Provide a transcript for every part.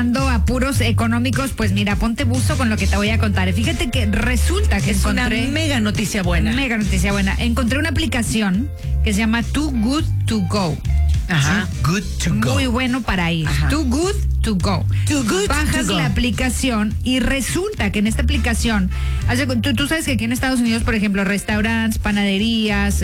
Apuros económicos, pues mira, ponte buzo con lo que te voy a contar. Fíjate que resulta que Es encontré una mega noticia buena. Mega noticia buena. Encontré una aplicación que se llama Too Good to Go. Ajá. Good to go. Muy bueno para ir. Ajá. Too Good to Go. Too Good Bajas to Go. la aplicación y resulta que en esta aplicación, tú sabes que aquí en Estados Unidos, por ejemplo, restaurantes, panaderías,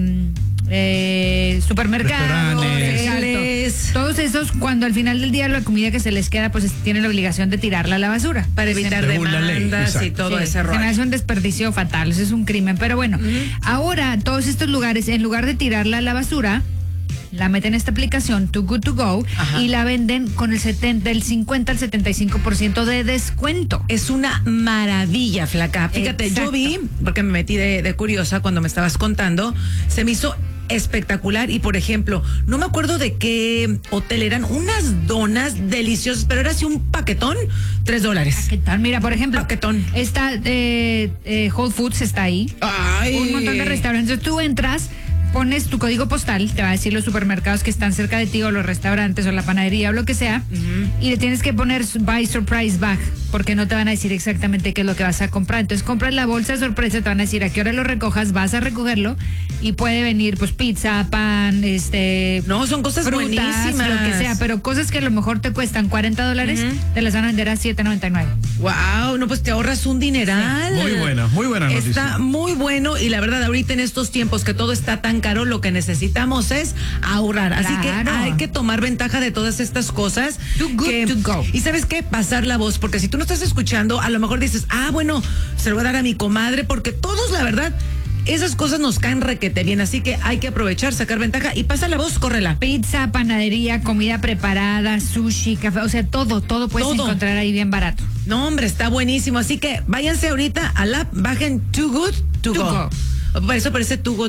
supermercados, Restaurantes. exacto. Todos esos, cuando al final del día la comida que se les queda, pues tienen la obligación de tirarla a la basura. Para evitar Según la ley, demandas y exacto. todo Sí, ese rollo. se me hace un desperdicio fatal, eso es un crimen. Pero bueno, ahora todos estos lugares, en lugar de tirarla a la basura, la meten en esta aplicación, Too Good to Go, Ajá. y la venden con del 50 al 75% de descuento. Es una maravilla, flaca. Fíjate, Exacto. yo vi, porque me metí de curiosa cuando me estabas contando, se me hizo espectacular. Y por ejemplo, no me acuerdo de qué hotel eran, unas donas deliciosas, pero era así un paquetón, $3. ¿Qué tal? Mira, por ejemplo, Paquetón. está Whole Foods está ahí. Ay. Un montón de restaurantes. Tú entras, pones tu código postal, te va a decir los supermercados que están cerca de ti o los restaurantes o la panadería o lo que sea, y le tienes que poner Buy Surprise Bag, porque no te van a decir exactamente qué es lo que vas a comprar. Entonces compras la bolsa de sorpresa, te van a decir a qué hora lo recojas, vas a recogerlo y puede venir pues pizza, pan, No, son cosas frutas, buenísimas. lo que sea, pero cosas que a lo mejor te cuestan $40, te las van a vender a $7.99. Wow, no, pues te ahorras un dineral. Muy buena noticia. Está muy bueno y la verdad ahorita en estos tiempos que todo está tan caro, lo que necesitamos es ahorrar. Así que Claro. hay que tomar ventaja de todas estas cosas. Too good to go. Y ¿sabes qué? Pasar la voz, porque si tú no estás escuchando, a lo mejor dices, bueno, se lo voy a dar a mi comadre, porque todos, la verdad, esas cosas nos caen requete bien, así que hay que aprovechar, sacar ventaja y pasa la voz, córrela. Pizza, panadería, comida preparada, sushi, café, o sea, todo puedes Todo. encontrar ahí bien barato. No, hombre, está buenísimo, así que váyanse ahorita al app, bajen Too Good to To Go. Go. Por eso parece Too Good